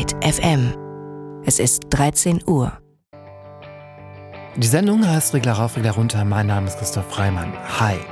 Zeit FM. Es ist 13 Uhr. Die Sendung heißt Regler rauf, Regler runter. Mein Name ist Christoph Freimann. Hi.